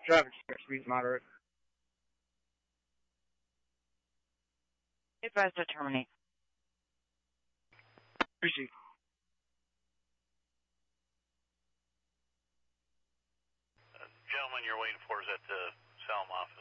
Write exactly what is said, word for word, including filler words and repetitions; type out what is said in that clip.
Traffic speed moderate. Advise to terminate. Appreciate. Uh, gentleman you're waiting for is at the Salem office.